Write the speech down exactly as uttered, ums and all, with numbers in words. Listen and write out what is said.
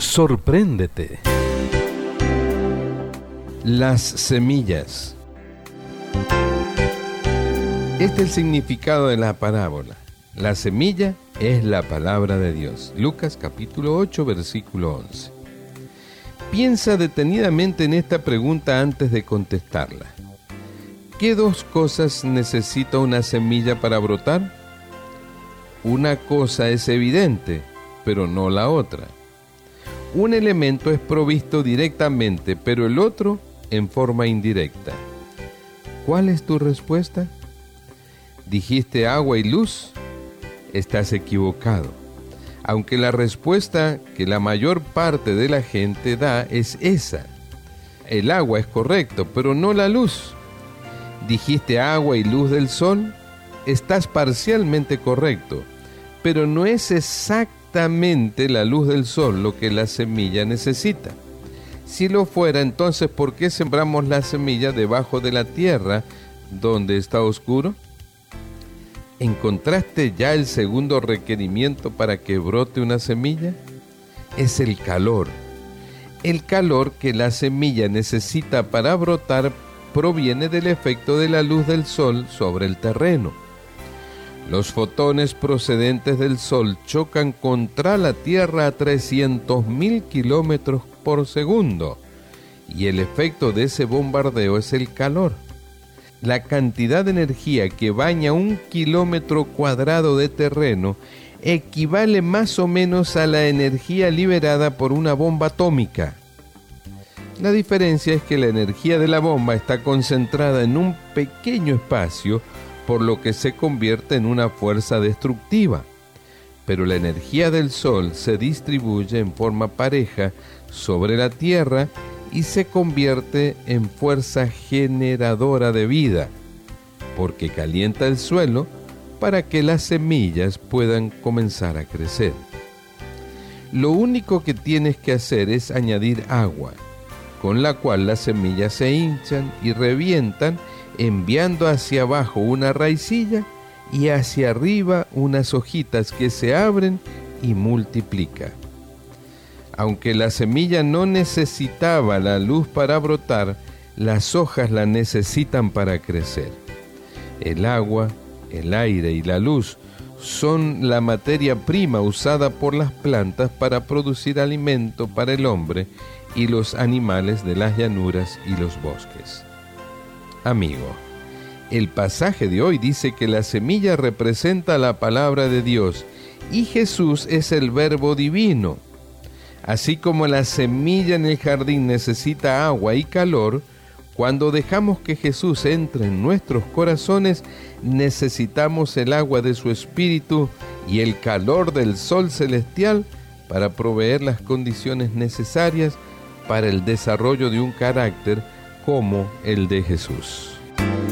Sorpréndete. Las semillas. Este es el significado de la parábola. La semilla es la palabra de Dios. Lucas capítulo ocho, versículo once. Piensa detenidamente en esta pregunta antes de contestarla. ¿Qué dos cosas necesita una semilla para brotar? Una cosa es evidente, pero no la otra. Un elemento es provisto directamente, pero el otro en forma indirecta. ¿Cuál es tu respuesta? ¿Dijiste agua y luz? Estás equivocado. Aunque la respuesta que la mayor parte de la gente da es esa. El agua es correcto, pero no la luz. ¿Dijiste agua y luz del sol? Estás parcialmente correcto, pero no es exactamente la luz del sol lo que la semilla necesita. Si lo fuera, entonces ¿por qué sembramos la semilla debajo de la tierra donde está oscuro? ¿Encontraste ya el segundo requerimiento para que brote una semilla? Es el calor. El calor que la semilla necesita para brotar proviene del efecto de la luz del sol sobre el terreno. Los fotones procedentes del sol chocan contra la Tierra a trescientos mil kilómetros por segundo, y el efecto de ese bombardeo es el calor. La cantidad de energía que baña un kilómetro cuadrado de terreno equivale más o menos a la energía liberada por una bomba atómica. La diferencia es que la energía de la bomba está concentrada en un pequeño espacio, por lo que se convierte en una fuerza destructiva. Pero la energía del sol se distribuye en forma pareja sobre la tierra y se convierte en fuerza generadora de vida, porque calienta el suelo para que las semillas puedan comenzar a crecer. Lo único que tienes que hacer es añadir agua, con la cual las semillas se hinchan y revientan, enviando hacia abajo una raicilla y hacia arriba unas hojitas que se abren y multiplican. Aunque la semilla no necesitaba la luz para brotar, las hojas la necesitan para crecer. El agua, el aire y la luz son la materia prima usada por las plantas para producir alimento para el hombre y los animales de las llanuras y los bosques. Amigo, el pasaje de hoy dice que la semilla representa la palabra de Dios y Jesús es el Verbo divino. Así como la semilla en el jardín necesita agua y calor, cuando dejamos que Jesús entre en nuestros corazones, necesitamos el agua de su Espíritu y el calor del sol celestial para proveer las condiciones necesarias para el desarrollo de un carácter como el de Jesús.